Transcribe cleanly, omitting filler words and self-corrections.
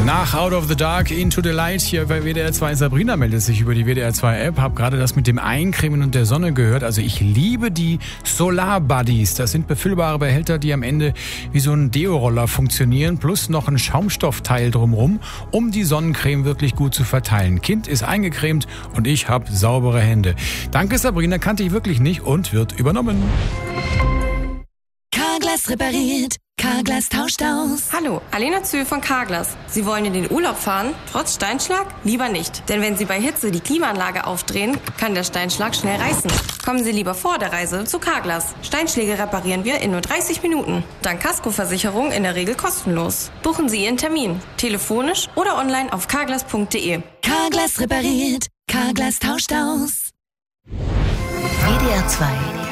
Nach Out of the Dark, Into the Light hier bei WDR 2. Sabrina meldet sich über die WDR 2 App. Hab gerade das mit dem Eincremen und der Sonne gehört. Also ich liebe die Solar Buddies. Das sind befüllbare Behälter, die am Ende wie so ein Deo-Roller funktionieren. Plus noch ein Schaumstoffteil drumrum, um die Sonnencreme wirklich gut zu verteilen. Kind ist eingecremt und ich habe saubere Hände. Danke Sabrina, kannte ich wirklich nicht und wird übernommen. Carglass repariert. Carglass tauscht aus. Hallo, Alena Zühl von Carglass. Sie wollen in den Urlaub fahren, trotz Steinschlag? Lieber nicht. Denn wenn Sie bei Hitze die Klimaanlage aufdrehen, kann der Steinschlag schnell reißen. Kommen Sie lieber vor der Reise zu Carglass. Steinschläge reparieren wir in nur 30 Minuten. Dank Kaskoversicherung in der Regel kostenlos. Buchen Sie Ihren Termin. Telefonisch oder online auf carglass.de. Carglass repariert. Carglass tauscht aus. WDR 2